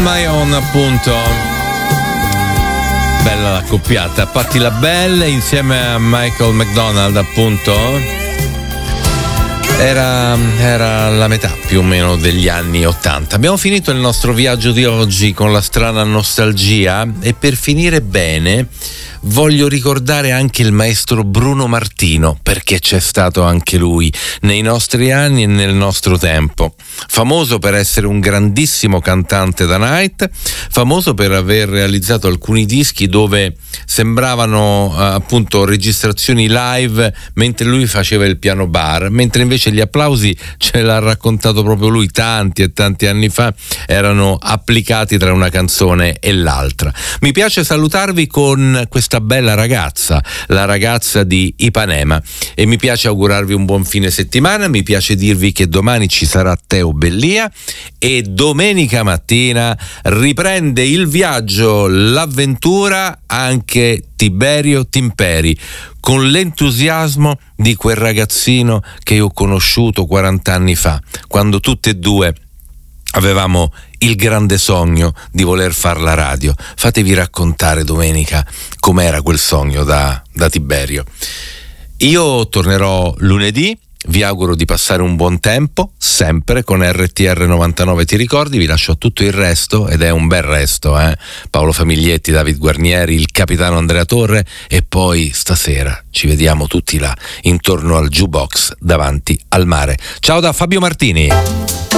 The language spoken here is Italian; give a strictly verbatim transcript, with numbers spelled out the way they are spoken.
My Own, appunto. Bella l'accoppiata, Patti LaBelle insieme a Michael McDonald, appunto. Era, era la metà più o meno degli anni ottanta. Abbiamo finito il nostro viaggio di oggi con la strana nostalgia e per finire bene voglio ricordare anche il maestro Bruno Martino, perché c'è stato anche lui nei nostri anni e nel nostro tempo. Famoso per essere un grandissimo cantante da night, famoso per aver realizzato alcuni dischi dove sembravano eh, appunto registrazioni live mentre lui faceva il piano bar, mentre invece gli applausi, ce l'ha raccontato proprio lui tanti e tanti anni fa, erano applicati tra una canzone e l'altra. Mi piace salutarvi con questa bella ragazza, la ragazza di Ipanema, e mi piace augurarvi un buon fine settimana. Mi piace dirvi che domani ci sarà Teo Bellia e domenica mattina riprende il viaggio, l'avventura anche Tiberio Timperi, con l'entusiasmo di quel ragazzino che io ho conosciuto quaranta anni fa, quando tutte e due avevamo il grande sogno di voler far la radio. Fatevi raccontare domenica com'era quel sogno da, da Tiberio. Io tornerò lunedì. Vi auguro di passare un buon tempo, sempre con R T R novantanove. Ti ricordi? Vi lascio tutto il resto, ed è un bel resto, eh? Paolo Famiglietti, David Guarnieri, il capitano Andrea Torre, e poi stasera ci vediamo tutti là, intorno al jukebox davanti al mare. Ciao da Fabio Martini.